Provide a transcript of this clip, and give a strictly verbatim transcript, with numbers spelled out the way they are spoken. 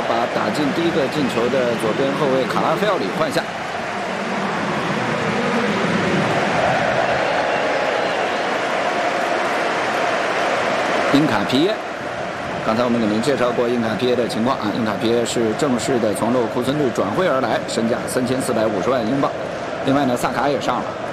把打进第一个进球的左边后卫卡拉菲奥里换下。因卡皮耶，刚才我们给您介绍过因卡皮耶的情况啊。因卡皮耶是正式的从勒沃库森队转会而来，身价三千四百五十万英镑。另外呢，萨卡也上了。